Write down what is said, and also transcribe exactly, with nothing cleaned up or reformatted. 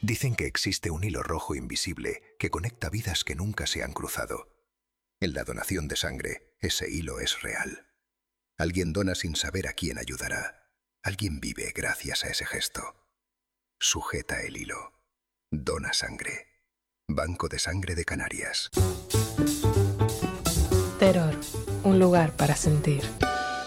Dicen que existe un hilo rojo invisible que conecta vidas que nunca se han cruzado. En la donación de sangre, ese hilo es real. Alguien dona sin saber a quién ayudará. Alguien vive gracias a ese gesto. Sujeta el hilo. Dona sangre. Banco de Sangre de Canarias. Terror, un lugar para sentir.